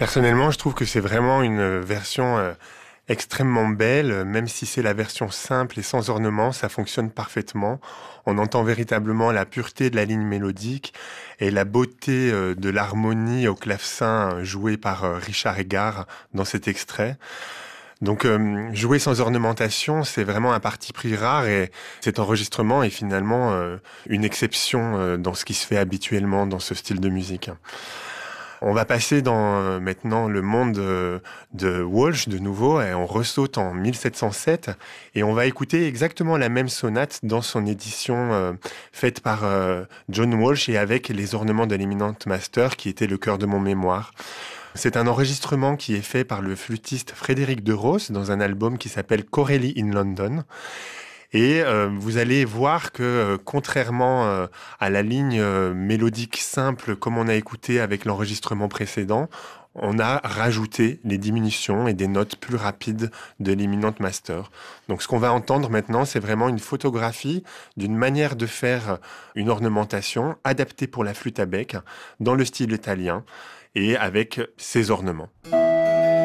Personnellement, je trouve que c'est vraiment une version extrêmement belle, même si c'est la version simple et sans ornement, ça fonctionne parfaitement. On entend véritablement la pureté de la ligne mélodique et la beauté de l'harmonie au clavecin jouée par Richard Eggar dans cet extrait. Donc jouer sans ornementation, c'est vraiment un parti pris rare et cet enregistrement est finalement une exception dans ce qui se fait habituellement dans ce style de musique. On va passer dans maintenant le monde de Walsh de nouveau et on ressaute en 1707 et on va écouter exactement la même sonate dans son édition faite par John Walsh et avec les ornements de l'Eminent Master qui était le cœur de mon mémoire. C'est un enregistrement qui est fait par le flûtiste Frédéric de Ros dans un album qui s'appelle Corelli in London. Et vous allez voir que contrairement à la ligne mélodique simple comme on a écouté avec l'enregistrement précédent, on a rajouté les diminutions et des notes plus rapides de l'Eminent Master. Donc ce qu'on va entendre maintenant, c'est vraiment une photographie d'une manière de faire une ornementation adaptée pour la flûte à bec dans le style italien et avec ses ornements.